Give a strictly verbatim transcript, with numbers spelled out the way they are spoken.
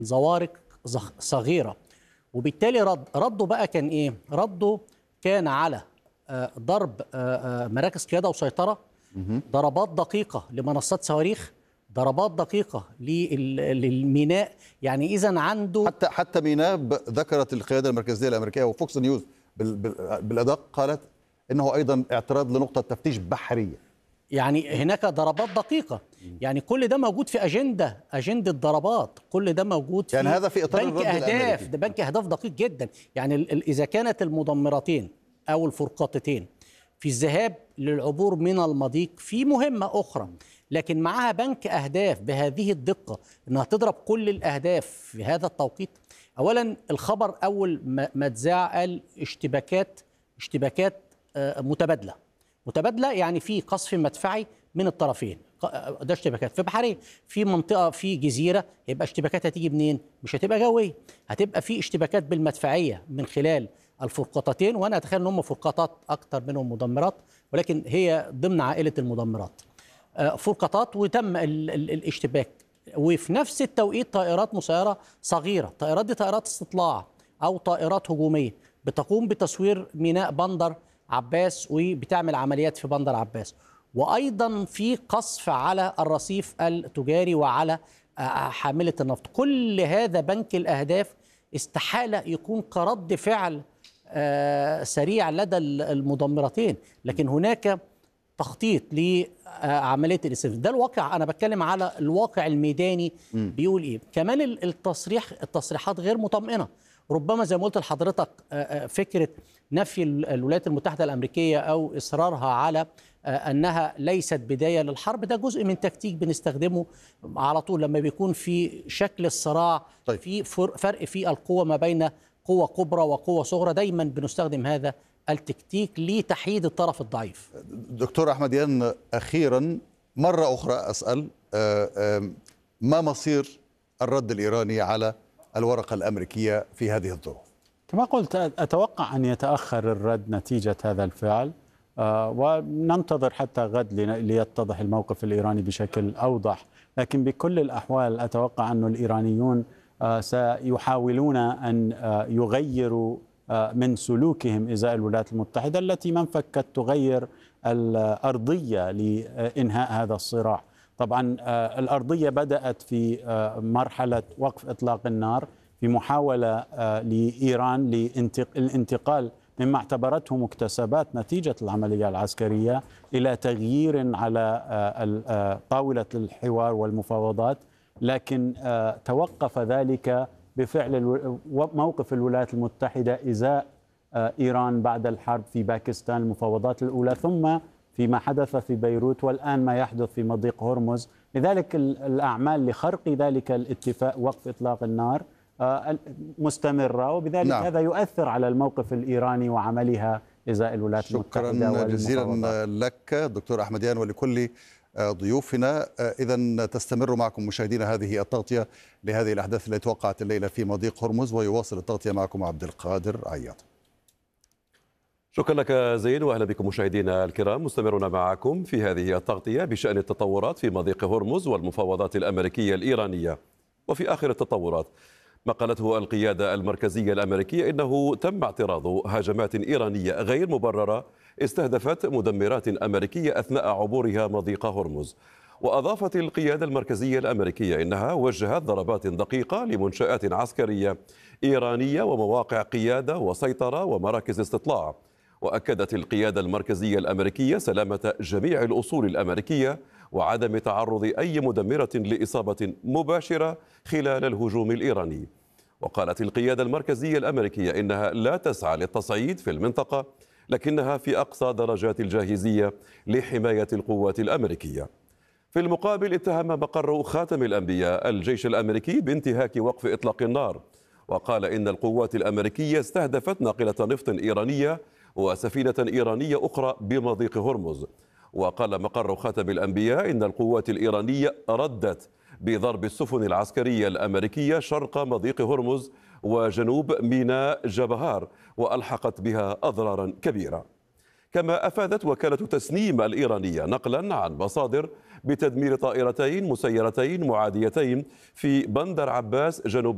زوارق زخ- صغيرة. وبالتالي رد رده بقى كان إيه؟ رده كان على آه، ضرب آه، آه، مراكز قيادة وسيطرة، ضربات دقيقة لمنصات صواريخ، ضربات دقيقة لل- للميناء. يعني إذا عنده حتى حتى ميناء ب- ذكرت القياده المركزيه الامريكيه وفوكس نيوز بال- بال- بالادق قالت انه ايضا اعتراض لنقطه تفتيش بحريه. يعني هناك ضربات دقيقة. يعني كل ده موجود في أجندة أجندة ضربات، كل ده موجود يعني في هذا في اطار بنك الرد أهداف. الامريكي. ده بنك أهداف دقيق جدا. يعني ال- ال- إذا كانت المدمرتين أو الفرقاطتين في الذهاب للعبور من المضيق في مهمة أخرى، لكن معها بنك أهداف بهذه الدقة إنها تضرب كل الأهداف في هذا التوقيت. أولا الخبر أول ما ما اتذاع قال اشتباكات اشتباكات آه، متبادلة. متبادله يعني في قصف مدفعي من الطرفين. ق- ده اشتباكات في بحرين، في منطقه في جزيره، يبقى اشتباكات هتيجي منين؟ مش هتبقى جويه، هتبقى في اشتباكات بالمدفعيه من خلال الفرقاطتين. وانا اتخيل ان هم فرقاطات اكتر منهم مدمرات، ولكن هي ضمن عائله المدمرات. آه، فرقاطات وتم ال ال الاشتباك. وفي نفس التوقيت طائرات مسيره صغيره، الطائرات دي طائرات استطلاع او طائرات هجوميه بتقوم بتصوير ميناء بندر عباس وبتعمل عمليات في بندر عباس. وايضا في قصف على الرصيف التجاري وعلى آه، حامله النفط. كل هذا بنك الاهداف استحاله يكون كرد فعل آه، سريع لدى المدمرتين، لكن هناك تخطيط لعمليه الاستنزاف. ده الواقع، انا بتكلم على الواقع الميداني. بيقول ايه كمان؟ ال- التصريح التصريحات غير مطمئنه. ربما زي ما قلت لحضرتك آه، آه، فكره نفي ال- الولايات المتحده الامريكيه او اصرارها على آه، انها ليست بدايه للحرب، ده جزء من تكتيك بنستخدمه على طول لما بيكون في شكل الصراع. طيب. في فر- فرق في القوه ما بين قوه كبرى وقوه صغرى، دايما بنستخدم هذا التكتيك لتحييد الطرف الضعيف. دكتور احمديان، اخيرا مره اخرى اسال آه، آه، ما مصير الرد الايراني على الورقه الامريكيه في هذه الظروف؟ كما قلت أتوقع أن يتأخر الرد نتيجة هذا الفعل، آه، وننتظر حتى غد لن- ليتضح الموقف الإيراني بشكل أوضح. لكن بكل الأحوال أتوقع أن الإيرانيون آه، سيحاولون أن آه، يغيروا آه، من سلوكهم إزاء الولايات المتحدة التي ما انفكت تغير الأرضية لإنهاء هذا الصراع. طبعا آه، الأرضية بدأت في آه، مرحلة وقف إطلاق النار، في محاولة آه، لإيران للانتقال مما اعتبرته مكتسبات نتيجة العملية العسكرية إلى تغيير على آه، ال- آه، طاولة الحوار والمفاوضات. لكن آه، توقف ذلك بفعل الو- موقف الولايات المتحدة إزاء آه، إيران بعد الحرب في باكستان، المفاوضات الأولى، ثم فيما حدث في بيروت، والآن ما يحدث في مضيق هرمز. لذلك ال- الأعمال لخرق ذلك الاتفاق وقف إطلاق النار آه، مستمرة، وبذلك نعم. هذا يؤثر على الموقف الإيراني وعملها إزاء الولايات المتحدة شكرا جزيلا والمفاوضات. لك دكتور احمديان ولكل آه، ضيوفنا. اذا تستمر معكم مشاهدينا هذه التغطيه لهذه الاحداث التي توقعت الليله في مضيق هرمز، ويواصل التغطيه معكم عبد القادر عياض. شكرا لك زين، واهلا بكم مشاهدينا الكرام. مستمرون معكم في هذه التغطيه بشان التطورات في مضيق هرمز والمفاوضات الامريكيه الايرانيه. وفي اخر التطورات ما قالته القياده المركزيه الامريكيه انه تم اعتراض هجمات ايرانيه غير مبرره استهدفت مدمرات امريكيه اثناء عبورها مضيق هرمز. واضافت القياده المركزيه الامريكيه انها وجهت ضربات دقيقه لمنشات عسكريه ايرانيه ومواقع قياده وسيطره ومراكز استطلاع. وأكدت القيادة المركزية الأمريكية سلامة جميع الأصول الأمريكية وعدم تعرض أي مدمرة لإصابة مباشرة خلال الهجوم الإيراني. وقالت القيادة المركزية الأمريكية إنها لا تسعى للتصعيد في المنطقة، لكنها في أقصى درجات الجاهزية لحماية القوات الأمريكية. في المقابل اتهم مقر خاتم الأنبياء الجيش الأمريكي بانتهاك وقف إطلاق النار، وقال إن القوات الأمريكية استهدفت ناقلة نفط إيرانية وسفينة إيرانية أخرى بمضيق هرمز. وقال مقر خاتم الأنبياء إن القوات الإيرانية ردت بضرب السفن العسكرية الأمريكية شرق مضيق هرمز وجنوب ميناء جبهار، وألحقت بها أضرارا كبيرة. كما أفادت وكالة تسنيم الإيرانية نقلا عن مصادر بتدمير طائرتين مسيرتين معاديتين في بندر عباس جنوب